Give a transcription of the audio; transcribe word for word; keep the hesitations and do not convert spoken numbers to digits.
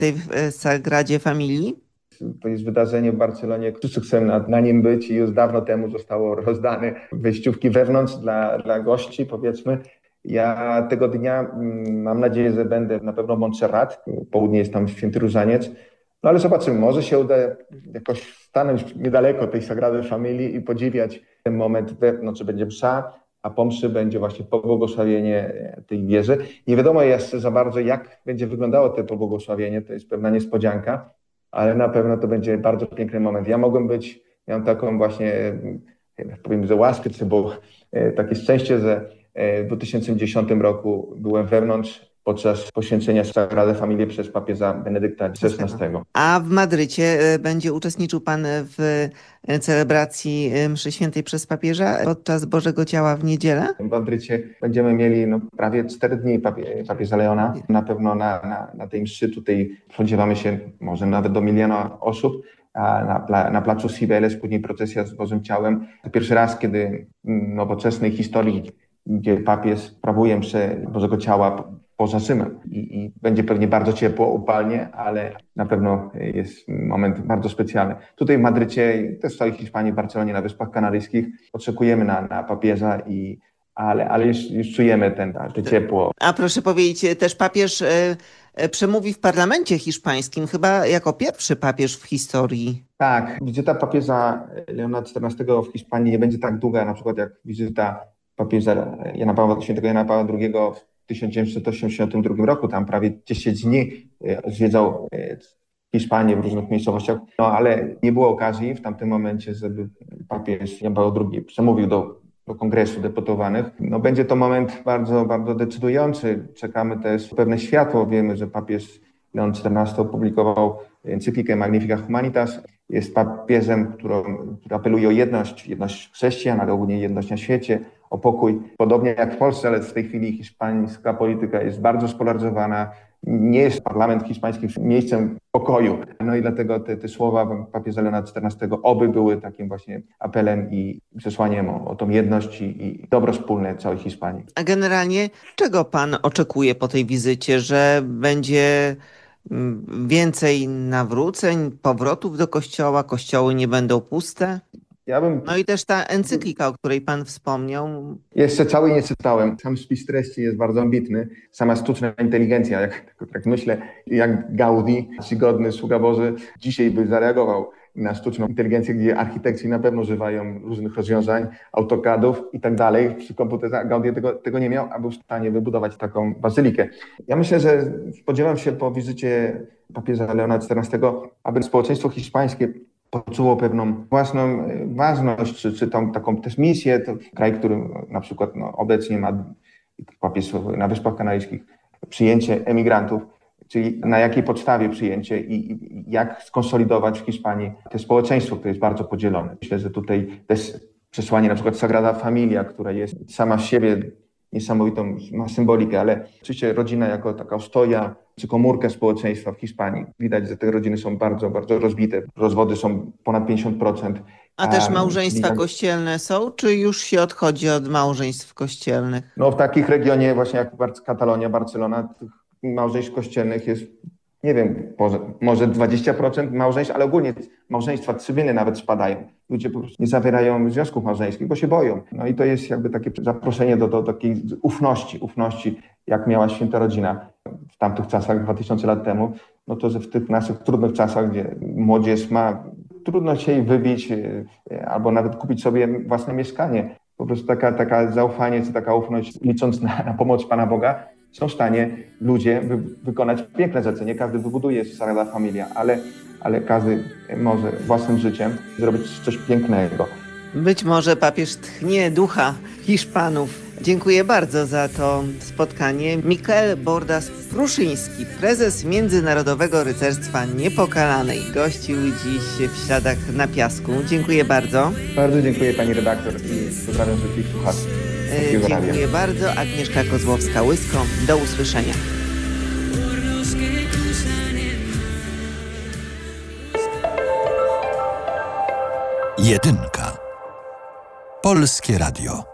tej Sagradzie Familii? To jest wydarzenie w Barcelonie, wszyscy chcą na, na nim być i już dawno temu zostało rozdane wejściówki wewnątrz dla, dla gości, powiedzmy. Ja tego dnia mm, mam nadzieję, że będę na pewno w Montserrat. Południe jest tam Święty Różaniec. No ale zobaczymy, może się uda jakoś stanąć niedaleko tej Sagrady Familii i podziwiać ten moment wewnątrz, będzie msza, a po mszy będzie właśnie pobłogosławienie tej wieży. Nie wiadomo jeszcze za bardzo, jak będzie wyglądało to pobłogosławienie, to jest pewna niespodzianka, ale na pewno to będzie bardzo piękny moment. Ja mogłem być, miałem taką właśnie, powiem, że łaskę, czy było takie szczęście, że w dwa tysiące dziesiątym roku byłem wewnątrz podczas poświęcenia Sagrady Familii przez papieża Benedykta szesnastego. A w Madrycie będzie uczestniczył pan w celebracji mszy świętej przez papieża podczas Bożego Ciała w niedzielę? W Madrycie będziemy mieli no, prawie cztery dni papie, papieża Leona. Na pewno na, na, na tej mszy tutaj spodziewamy się może nawet do miliona osób. A na, pla, na placu Cibeles, później procesja z Bożym Ciałem. To pierwszy raz, kiedy w nowoczesnej historii, gdzie papież sprawuje mszę Bożego Ciała poza Rzymem. I, I będzie pewnie bardzo ciepło, upalnie, ale na pewno jest moment bardzo specjalny. Tutaj w Madrycie, też w całej Hiszpanii, w Barcelonie, na Wyspach Kanaryjskich oczekujemy na, na papieża, i, ale, ale już, już czujemy ten, to ciepło. A proszę powiedzieć, też papież e, przemówi w parlamencie hiszpańskim, chyba jako pierwszy papież w historii. Tak, wizyta papieża Leona czternastego w Hiszpanii nie będzie tak długa, na przykład jak wizyta papieża Jana Pawła, świętego Jana Pawła drugiego w tysiąc dziewięćset osiemdziesiątym drugim roku, tam prawie dziesięć dni zwiedzał Hiszpanię w różnych miejscowościach, no ale nie było okazji w tamtym momencie, żeby papież Jan Paweł drugi przemówił do, do Kongresu Deputowanych. No będzie to moment bardzo, bardzo decydujący. Czekamy też pewne światło. Wiemy, że papież Leon czternasty opublikował encyklikę Magnifica Humanitas. Jest papieżem, który, który apeluje o jedność, jedność chrześcijan, ale ogólnie jedność na świecie, o pokój. Podobnie jak w Polsce, ale w tej chwili hiszpańska polityka jest bardzo spolaryzowana. Nie jest parlament hiszpański miejscem pokoju. No i dlatego te, te słowa papieża Leona czternastego oby były takim właśnie apelem i przesłaniem o, o tą jedność i, i dobro wspólne całej Hiszpanii. A generalnie czego pan oczekuje po tej wizycie, że będzie więcej nawróceń, powrotów do kościoła, kościoły nie będą puste? Ja bym... No i też ta encyklika, o której pan wspomniał. Jeszcze całej nie czytałem. Sam spis treści jest bardzo ambitny. Sama sztuczna inteligencja, jak, jak myślę, jak Gaudi, czcigodny sługa Boży, dzisiaj by zareagował na sztuczną inteligencję, gdzie architekci na pewno używają różnych rozwiązań, AutoCADów i tak dalej. Przy komputerze Gaudi tego, tego nie miał, a był w stanie wybudować taką bazylikę. Ja myślę, że spodziewam się po wizycie papieża Leona czternastego, aby społeczeństwo hiszpańskie poczuło pewną własną ważność, czy, czy tą taką też misję. To kraj, który na przykład no, obecnie ma papież na Wyspach Kanaryjskich przyjęcie emigrantów, czyli na jakiej podstawie przyjęcie i, i jak skonsolidować w Hiszpanii to społeczeństwo, które jest bardzo podzielone. Myślę, że tutaj też przesłanie na przykład Sagrada Familia, która jest sama z siebie niesamowitą, ma symbolikę, ale oczywiście rodzina jako taka ostoja czy komórka społeczeństwa w Hiszpanii. Widać, że te rodziny są bardzo, bardzo rozbite. Rozwody są ponad pięćdziesiąt procent. A też małżeństwa a, kościelne są, czy już się odchodzi od małżeństw kościelnych? No w takich regionie właśnie jak Katalonia, Barcelona, tych małżeństw kościelnych jest, nie wiem, może, może dwadzieścia procent małżeństw, ale ogólnie małżeństwa cywilne nawet spadają. Ludzie po prostu nie zawierają związków małżeńskich, bo się boją. No i to jest jakby takie zaproszenie do, do takiej ufności, ufności, jak miała święta rodzina w tamtych czasach, dwa tysiące lat temu. No to, że w tych naszych trudnych czasach, gdzie młodzież ma trudno się jej wybić albo nawet kupić sobie własne mieszkanie. Po prostu taka, taka zaufanie czy taka ufność, licząc na, na pomoc Pana Boga, są w stanie ludzie wy, wykonać piękne rzeczy. Nie każdy wybuduje Sagrada Familia, ale, ale każdy może własnym życiem zrobić coś pięknego. Być może papież tchnie ducha Hiszpanów. Dziękuję bardzo za to spotkanie. Michael Bordas-Pruszyński, prezes Międzynarodowego Rycerstwa Niepokalanej, gościł dziś w Śladach na Piasku. Dziękuję bardzo. Bardzo dziękuję pani redaktor i pozdrawiam wszystkich słuchaczy. Dziękuję bardzo. Agnieszka Kozłowska-Łysko. Do usłyszenia. Jedynka. Polskie Radio.